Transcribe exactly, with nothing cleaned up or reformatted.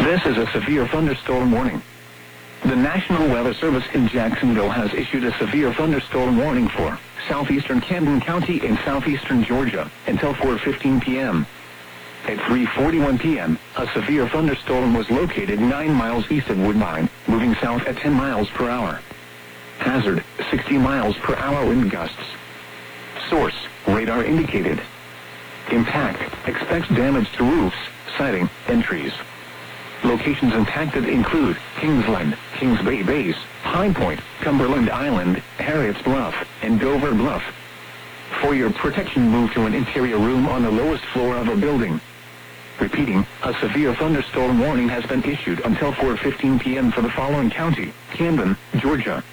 This is a severe thunderstorm warning. The National Weather Service in Jacksonville has issued a severe thunderstorm warning for southeastern Camden County and southeastern Georgia until four fifteen p.m. At three forty-one p.m., a severe thunderstorm was located nine miles east of Woodbine, moving south at ten miles per hour. Hazard, sixty miles per hour wind gusts. Source, radar indicated. Impact, expects damage to roofs, siding, and trees. Locations impacted include Kingsland, Kings Bay Base, Pine Point, Cumberland Island, Harriet's Bluff, and Dover Bluff. For your protection, move to an interior room on the lowest floor of a building. Repeating, a severe thunderstorm warning has been issued until four fifteen p.m. for the following county: Camden, Georgia,